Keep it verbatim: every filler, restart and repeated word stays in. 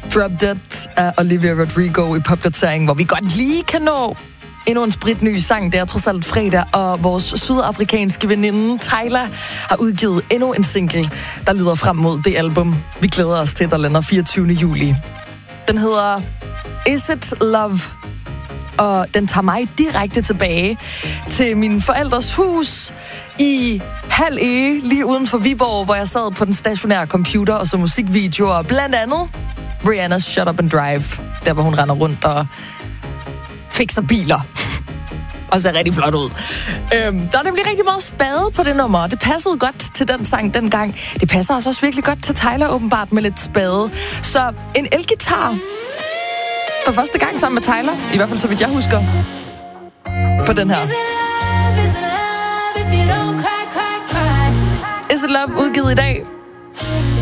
Drop Dead af Olivia Rodrigo i popdateringen, hvor vi godt lige kan nå endnu en spritny sang. Det er trods alt fredag, og vores sydafrikanske veninde Tyla har udgivet endnu en single, der leder frem mod det album, vi glæder os til, der lander fireogtyvende juli. Den hedder Is It Love, og den tager mig direkte tilbage til min forældres hus i Hald Ege, lige uden for Viborg, hvor jeg sad på den stationære computer og så musikvideoer, blandt andet Rihanna's Shut Up and Drive, der hvor hun render rundt og fikser biler. Og ser rigtig flot ud. Øhm, der er nemlig rigtig meget spade på det nummer, og det passede godt til den sang dengang. Det passer også, også virkelig godt til Tyla, åbenbart, med lidt spade. Så en elgitar for første gang sammen med Tyla, i hvert fald så vidt jeg husker, på den her. Is It Love udgivet i dag.